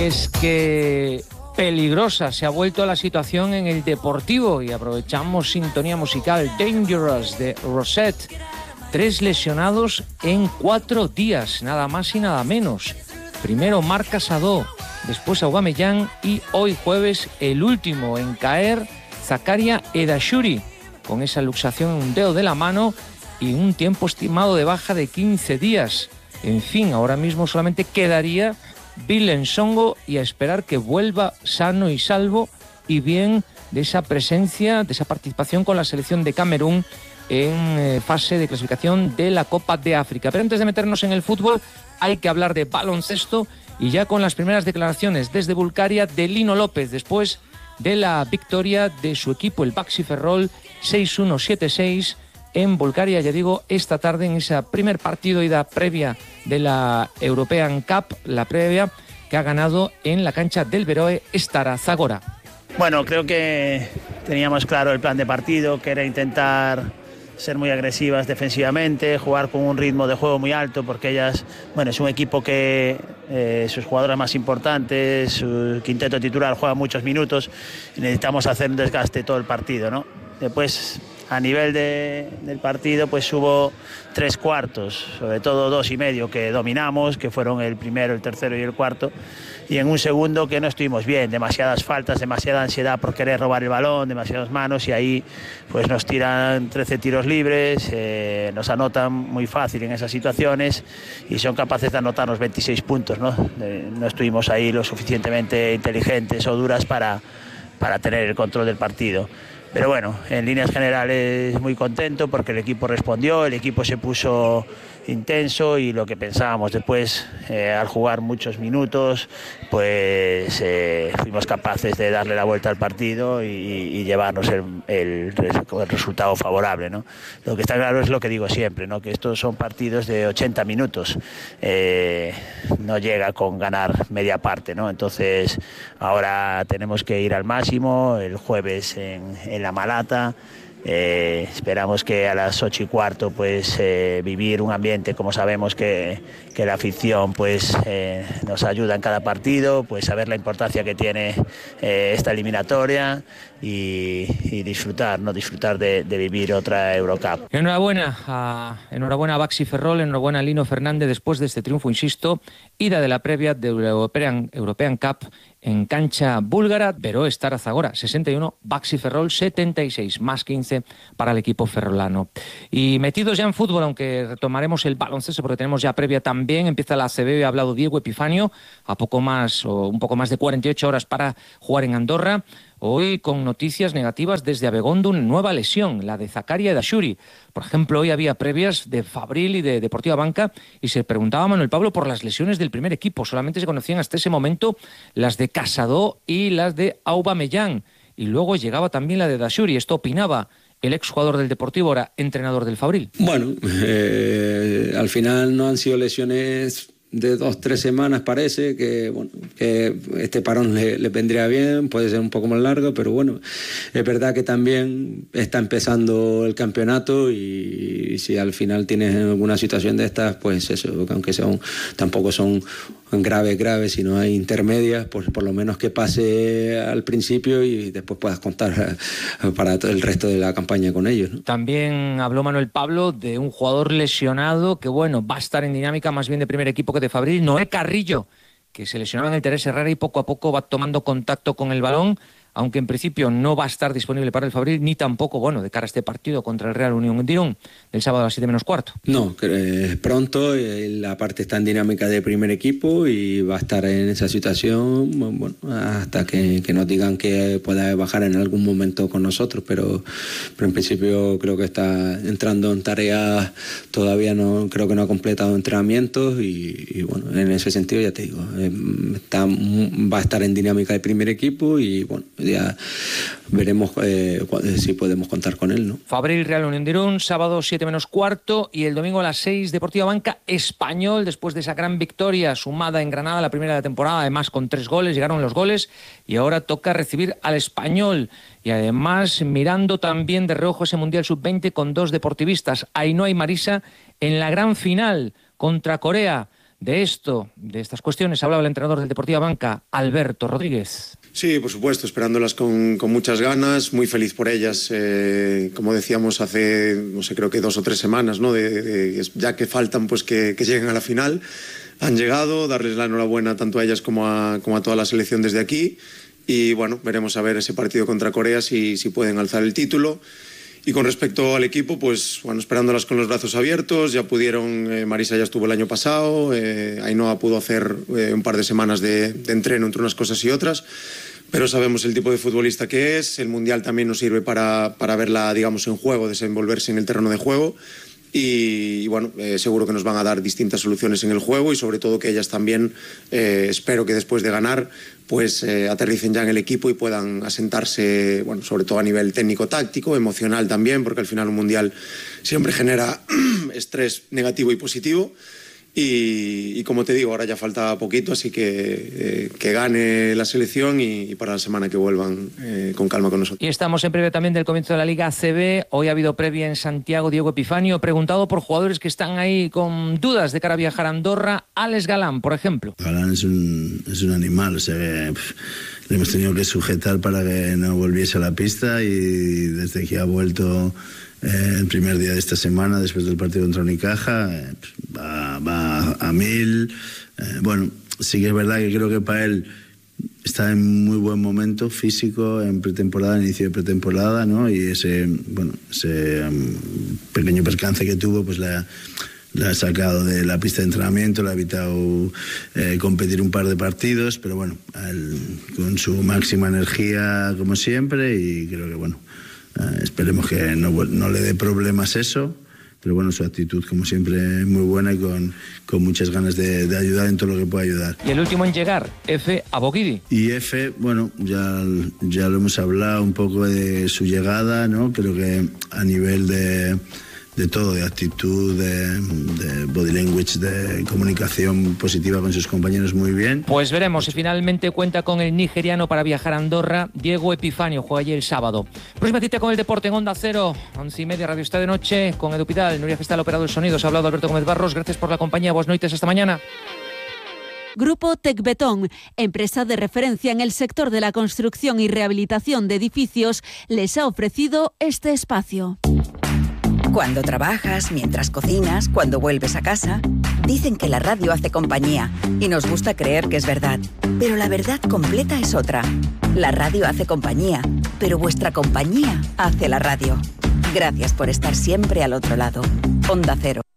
es que peligrosa se ha vuelto la situación en el Deportivo y aprovechamos sintonía musical Dangerous de Rosette. 3 lesionados en 4 días, nada más y nada menos. Primero Marc Casado, después Aubameyang y hoy jueves el último en caer, Zakaria Edashuri, con esa luxación en un dedo de la mano y un tiempo estimado de baja de 15 días. En fin, ahora mismo solamente quedaría Bill Nsongo y a esperar que vuelva sano y salvo y bien de esa presencia, de esa participación con la selección de Camerún en fase de clasificación de la Copa de África. Pero antes de meternos en el fútbol hay que hablar de baloncesto y ya con las primeras declaraciones desde Bulgaria de Lino López después de la victoria de su equipo, el Baxi Ferrol 6-1-7-6 en Bulgaria, ya digo, esta tarde en ese primer partido ida previa de la European Cup, la previa que ha ganado en la cancha del Beroe Stara Zagora. Bueno, creo que teníamos claro el plan de partido, que era intentar ser muy agresivas defensivamente, jugar con un ritmo de juego muy alto, porque ellas, bueno, es un equipo que sus jugadoras más importantes, su quinteto titular juega muchos minutos y necesitamos hacer un desgaste todo el partido, ¿no? Después, a nivel del partido, pues hubo 3 cuartos, sobre todo 2 y medio que dominamos, que fueron el primero, el tercero y el cuarto, y en un segundo que no estuvimos bien, demasiadas faltas, demasiada ansiedad por querer robar el balón, demasiadas manos, y ahí pues nos tiran 13 tiros libres, nos anotan muy fácil en esas situaciones y son capaces de anotarnos 26 puntos, ¿no? No estuvimos ahí lo suficientemente inteligentes o duras para tener el control del partido. Pero bueno, en líneas generales muy contento porque el equipo respondió, el equipo se puso intenso y lo que pensábamos después, al jugar muchos minutos, pues fuimos capaces de darle la vuelta al partido y llevarnos el resultado favorable, ¿no? Lo que está claro es lo que digo siempre, ¿no? Que estos son partidos de 80 minutos, no llega con ganar media parte, ¿no? Entonces ahora tenemos que ir al máximo, el jueves en La Malata. Esperamos que a las 8:15 pues vivir un ambiente como sabemos que la afición pues nos ayuda en cada partido, pues saber la importancia que tiene esta eliminatoria y disfrutar de vivir otra Eurocup. Enhorabuena a Baxi Ferrol, enhorabuena a Lino Fernández después de este triunfo, insisto, ida de la previa de European Cup en cancha búlgara, Beroe Stara Zagora 61, Baxi Ferrol 76, más 15 para el equipo ferrolano. Y metidos ya en fútbol, aunque retomaremos el baloncesto porque tenemos ya previa también, empieza la ACB, ha hablado Diego Epifanio, a poco más o un poco más de 48 horas para jugar en Andorra. Hoy con noticias negativas desde Abegondo, una nueva lesión, la de Zakaria Edashuri. Por ejemplo, hoy había previas de Fabril y de Deportiva Banca y se preguntaba Manuel Pablo por las lesiones del primer equipo. Solamente se conocían hasta ese momento las de Casado y las de Aubameyang. Y luego llegaba también la de Edashuri. Esto opinaba el exjugador del Deportivo, ahora entrenador del Fabril. Bueno, al final no han sido lesiones de 2-3 semanas, parece que bueno, que este parón le vendría bien, puede ser un poco más largo, pero bueno, es verdad que también está empezando el campeonato y si al final tienes alguna situación de estas, pues eso, aunque tampoco son graves, sino hay intermedias, pues por lo menos que pase al principio y después puedas contar para el resto de la campaña con ellos, ¿no? También habló Manuel Pablo de un jugador lesionado que bueno, va a estar en dinámica más bien de primer equipo que de Fabril, Noé Carrillo, que se lesionaba en el Teresa Herrera y poco a poco va tomando contacto con el balón, aunque en principio no va a estar disponible para el Fabril, ni tampoco, bueno, de cara a este partido contra el Real Unión de Irún, el sábado a las 7:15. No, pronto, la parte está en dinámica de primer equipo y va a estar en esa situación, bueno, hasta que nos digan que pueda bajar en algún momento con nosotros, pero en principio creo que está entrando en tareas, todavía no, creo que no ha completado entrenamientos y bueno, en ese sentido ya te digo, va a estar en dinámica de primer equipo y bueno, ya veremos si podemos contar con él, ¿no? Fabril Real Unión de Irún, sábado 7:15 y el domingo a las 6 Deportiva Banca Español, después de esa gran victoria sumada en Granada la primera de la temporada, además con 3 goles, llegaron los goles y ahora toca recibir al Español y además mirando también de reojo ese Mundial Sub-20 con 2 deportivistas, Ainhoa y Marisa en la gran final contra Corea. De estas cuestiones, hablaba el entrenador del Deportiva Banca, Alberto Rodríguez. Sí, por supuesto, esperándolas con muchas ganas, muy feliz por ellas. Como decíamos hace, no sé, creo que 2 o 3 semanas, ¿no? Ya que faltan, pues que lleguen a la final. Han llegado, darles la enhorabuena tanto a ellas como a toda la selección desde aquí. Y bueno, veremos a ver ese partido contra Corea si pueden alzar el título. Y con respecto al equipo, pues bueno, esperándolas con los brazos abiertos. Ya pudieron, Marisa ya estuvo el año pasado, Ainhoa pudo hacer un par de semanas de entreno entre unas cosas y otras, pero sabemos el tipo de futbolista que es. El Mundial también nos sirve para verla, digamos, en juego, desenvolverse en el terreno de juego. Y bueno, seguro que nos van a dar distintas soluciones en el juego y sobre todo que ellas también, espero que después de ganar, pues aterricen ya en el equipo y puedan asentarse, bueno, sobre todo a nivel técnico-táctico, emocional también, porque al final un mundial siempre genera estrés negativo y positivo. Y como te digo, ahora ya falta poquito, así que gane la selección y para la semana que vuelvan con calma con nosotros. Y estamos en previa también del comienzo de la Liga ACB. Hoy ha habido previa en Santiago. Diego Epifanio, preguntado por jugadores que están ahí con dudas de cara a viajar a Andorra. Alex Galán, por ejemplo. Galán es un animal, o sea que le hemos tenido que sujetar para que no volviese a la pista y desde que ha vuelto el primer día de esta semana, después del partido contra Unicaja, va a 1000. Bueno, sí que es verdad que creo que para él está en muy buen momento físico en pretemporada, en inicio de pretemporada, ¿no? Y ese pequeño percance que tuvo, pues le ha sacado de la pista de entrenamiento, le ha evitado competir un par de partidos, pero bueno, él, con su máxima energía como siempre, y creo que bueno, esperemos que no le dé problemas eso, pero bueno, su actitud como siempre muy buena y con muchas ganas de ayudar en todo lo que pueda ayudar. Y el último en llegar, Efe Abogidi. Y Efe, bueno, ya lo hemos hablado un poco de su llegada, ¿no? Creo que a nivel de todo, de actitud, de body language, de comunicación positiva con sus compañeros, muy bien. Pues veremos si finalmente cuenta con el nigeriano para viajar a Andorra. Diego Epifanio juega allí el sábado. Próxima cita con el deporte en Onda Cero, 11:30, Radio Estadio de Noche, con Edu Pidal, Nuria Gestal, operador de sonidos. Ha hablado Alberto Gómez Barros. Gracias por la compañía. Buenas noches, hasta mañana. Grupo Tecbetón, empresa de referencia en el sector de la construcción y rehabilitación de edificios, les ha ofrecido este espacio. Cuando trabajas, mientras cocinas, cuando vuelves a casa, dicen que la radio hace compañía y nos gusta creer que es verdad. Pero la verdad completa es otra. La radio hace compañía, pero vuestra compañía hace la radio. Gracias por estar siempre al otro lado. Onda Cero.